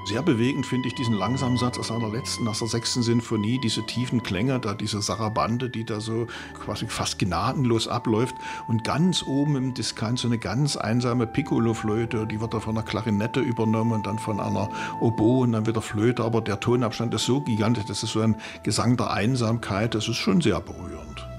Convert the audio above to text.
Sehr bewegend finde ich diesen langsamen Satz aus einer letzten, aus der sechsten Sinfonie, diese tiefen Klänge, da diese Sarabande, die da so quasi fast gnadenlos abläuft. Und ganz oben im Diskant so eine ganz einsame Piccolo-Flöte, die wird da von einer Klarinette übernommen und dann von einer Oboe und dann wieder Flöte. Aber der Tonabstand ist so gigantisch, das ist so ein Gesang der Einsamkeit, das ist schon sehr berührend.